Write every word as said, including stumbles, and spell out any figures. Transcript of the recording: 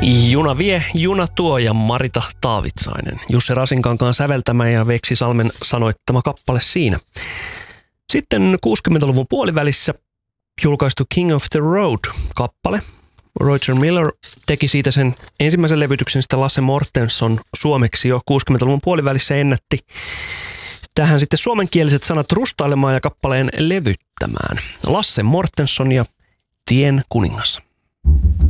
Juna vie, juna tuo ja Marita Taavitsainen. Jussi Rasinkankaan säveltämä ja Veksi Salmen sanoittama kappale siinä. Sitten kuusikymmentäluvun puolivälissä julkaistu King of the Road-kappale. Roger Miller teki siitä sen ensimmäisen levytyksen, sitten Lasse Mortenson suomeksi jo kuusikymmentäluvun puolivälissä ennätti tähän sitten suomenkieliset sanat rustailemaan ja kappaleen levyttämään. Lasse Mortenson ja Tien kuningas.